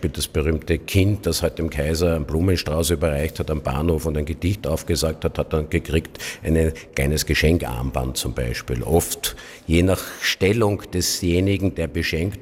Beispiel das berühmte Kind, das halt dem Kaiser einen Blumenstrauß überreicht hat am Bahnhof und ein Gedicht aufgesagt hat, hat dann gekriegt ein kleines Geschenkarmband zum Beispiel. Oft, je nach Stellung desjenigen, der beschenkt